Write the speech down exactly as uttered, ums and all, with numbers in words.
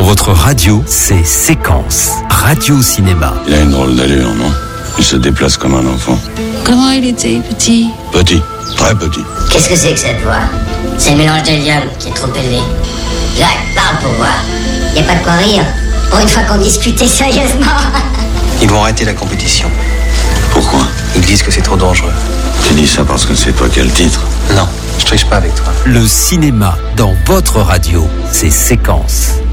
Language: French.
votre radio, c'est Séquence. Radio Cinéma. Il a une drôle d'allure, non? Il se déplace comme un enfant. Comment il était, petit? Petit, très petit. Qu'est-ce que c'est que cette voix? C'est le mélange de Liam qui est trop élevé. Jacques, parle pour voir. Y a pas de quoi rire. Pour une fois qu'on discutait sérieusement. Ils vont arrêter la compétition. Pourquoi? Ils disent que c'est trop dangereux. Tu dis ça parce que c'est toi qui as le titre? Non, je triche pas avec toi. Le cinéma dans votre radio, c'est Séquence.